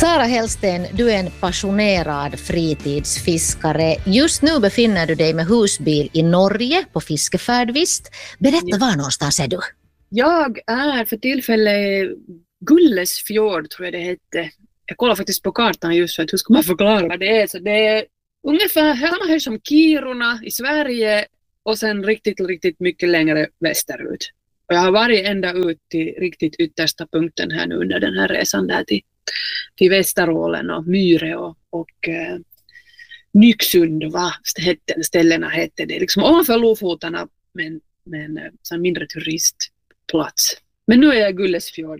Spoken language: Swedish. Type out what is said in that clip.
Sara Hellsten, du är en passionerad fritidsfiskare. Just nu befinner du dig med husbil i Norge på fiskefärd, visst? Berätta, var någonstans är du? Jag är för tillfället Gullesfjord, tror jag det hette. Jag kollar faktiskt på kartan just för att hur ska man förklara vad det är. Så det är ungefär samma här som Kiruna i Sverige och sen riktigt mycket längre västerut. Och jag har varit ända ut till riktigt yttersta punkten här nu under den här resan där till Västerålen och Myre och Nyksund, vad ställena hette det. Liksom ovanför Lofotarna, men en mindre turistplats. Men nu är jag i Gullesfjord.